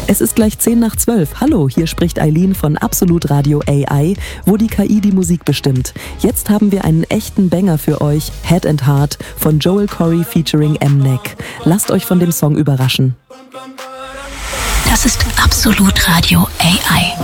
Es ist gleich 10:10. Hallo, hier spricht Eileen von Absolut Radio AI, wo die KI die Musik bestimmt. Jetzt haben wir einen echten Banger für euch, Head and Heart von Joel Corry featuring Mnek. Lasst euch von dem Song überraschen. Das ist Absolut Radio AI.